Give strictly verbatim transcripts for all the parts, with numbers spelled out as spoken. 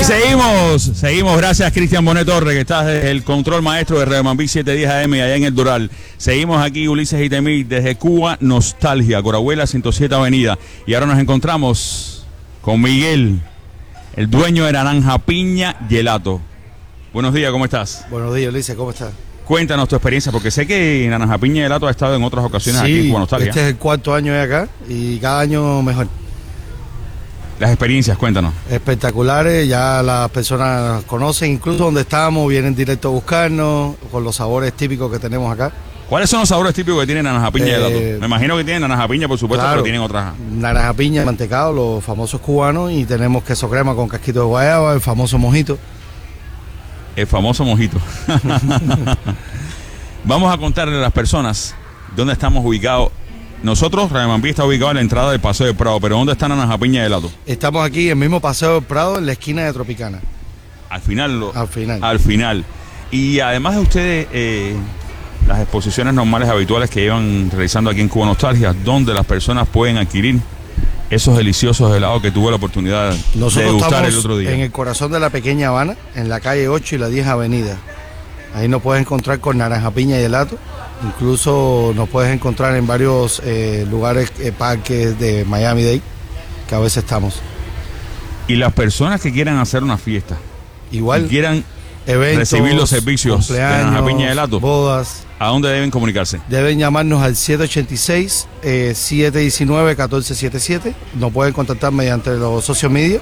seguimos, seguimos. Gracias, Cristian Bonet Torres, que está desde el control maestro de Radio Mambí setecientos diez A M allá en el Doral. Seguimos aquí, Ulises y Temí, desde Cuba Nostalgia, Corahuela ciento siete Avenida. Y ahora nos encontramos con Miguel, el dueño de Naranja Piña Gelato. Buenos días, ¿cómo estás? Buenos días, Ulises, ¿cómo estás? Cuéntanos tu experiencia, porque sé que Naranja Piña Gelato ha estado en otras ocasiones sí, aquí en Cuba Nostalgia. Este es el cuarto año de acá y cada año mejor. Las experiencias, cuéntanos. Espectaculares, ya las personas conocen, incluso donde estamos, vienen directo a buscarnos, con los sabores típicos que tenemos acá. ¿Cuáles son los sabores típicos que tiene Naranja Piña Eh, Gelato? Me imagino que tienen Naranja Piña, por supuesto, claro, pero tienen otras. Naranja Piña, mantecado, los famosos cubanos, y tenemos queso crema con casquito de guayaba, el famoso mojito. El famoso mojito. Vamos a contarle a las personas dónde estamos ubicados. Nosotros, Radio Mambí está ubicado en la entrada del Paseo del Prado, pero ¿dónde está Naranja Piña Gelato? Estamos aquí en el mismo Paseo del Prado, en la esquina de Tropicana. Al final. Lo, al final. Al final. Y además de ustedes, eh, las exposiciones normales, habituales que llevan realizando aquí en Cuba Nostalgia, donde las personas pueden adquirir esos deliciosos helados que tuve la oportunidad Nosotros de degustar estamos el otro día. En el corazón de la pequeña Habana, en la calle ocho y la diez Avenida. Ahí nos puedes encontrar con Naranja Piña y Gelato. Incluso nos puedes encontrar en varios eh, lugares, eh, parques de Miami-Dade, que a veces estamos. Y las personas que quieran hacer una fiesta, igual, y quieran eventos, recibir los servicios de Naranja Piña y Gelato, bodas, ¿a dónde deben comunicarse? Deben llamarnos al siete ocho seis, siete uno nueve, uno cuatro siete siete. Nos pueden contactar mediante los social media.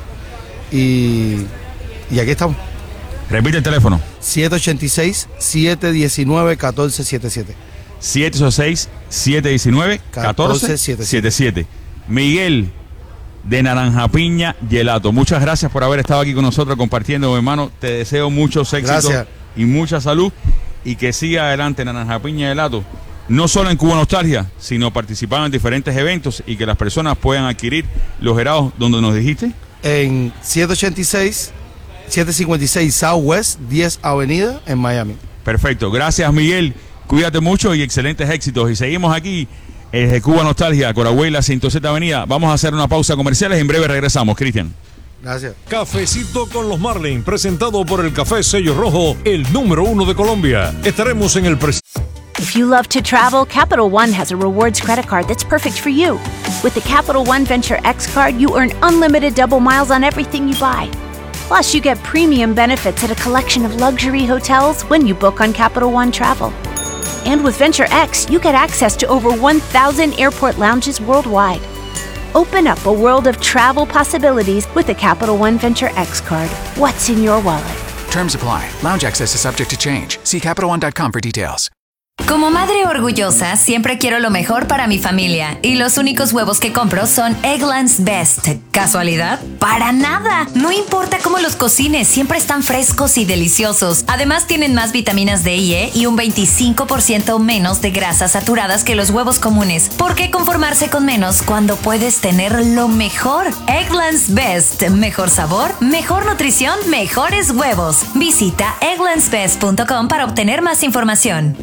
Y, y aquí estamos. Repite el teléfono. siete ocho seis, siete uno nueve, uno cuatro siete siete. siete ocho seis, siete uno nueve, uno cuatro siete siete. Miguel, de Naranja Piña Gelato. Muchas gracias por haber estado aquí con nosotros compartiendo, mi hermano. Te deseo muchos éxitos gracias. Y mucha salud. Y que siga adelante Naranja Piña Gelato. No solo en Cuba Nostalgia, sino participando en diferentes eventos y que las personas puedan adquirir los helados donde nos dijiste. En siete ocho seis, siete cincuenta y seis Southwest diez Avenida en Miami. Perfecto, gracias Miguel, cuídate mucho y excelentes éxitos. Y seguimos aquí desde Cuba Nostalgia, Corahuela ciento siete Avenida. Vamos a hacer una pausa comercial y en breve regresamos. Cristian. Gracias. Cafecito con los Marlin, presentado por el Café Sello Rojo, el número uno de Colombia. Estaremos en el pres- If you love to travel, Capital One has a rewards credit card that's perfect for you. With the Capital One Venture X card, you earn unlimited double miles on everything you buy. Plus, you get premium benefits at a collection of luxury hotels when you book on Capital One Travel. And with Venture X, you get access to over one thousand airport lounges worldwide. Open up a world of travel possibilities with the Capital One Venture X card. What's in your wallet? Terms apply. Lounge access is subject to change. See Capital One dot com for details. Como madre orgullosa, siempre quiero lo mejor para mi familia. Y los únicos huevos que compro son Eggland's Best. ¿Casualidad? ¡Para nada! No importa cómo los cocines, siempre están frescos y deliciosos. Además, tienen más vitaminas D y E y un veinticinco por ciento menos de grasas saturadas que los huevos comunes. ¿Por qué conformarse con menos cuando puedes tener lo mejor? Eggland's Best. Mejor sabor, mejor nutrición, mejores huevos. Visita egglands best punto com para obtener más información.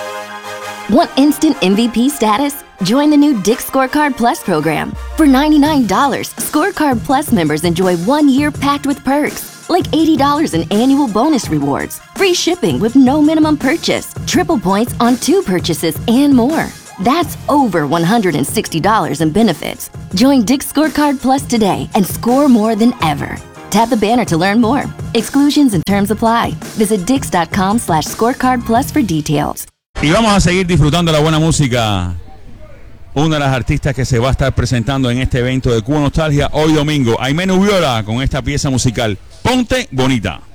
Want instant M V P status? Join the new Dick's Scorecard Plus program. For ninety-nine dollars, Scorecard Plus members enjoy one year packed with perks, like eighty dollars in annual bonus rewards, free shipping with no minimum purchase, triple points on two purchases, and more. That's over one hundred sixty dollars in benefits. Join Dick's Scorecard Plus today and score more than ever. Tap the banner to learn more. Exclusions and terms apply. Visit dix.com slash scorecard plus for details. Y vamos a seguir disfrutando la buena música. Una de las artistas que se va a estar presentando en este evento de Cuba Nostalgia hoy domingo, Aimee Nubiola, con esta pieza musical, Ponte Bonita.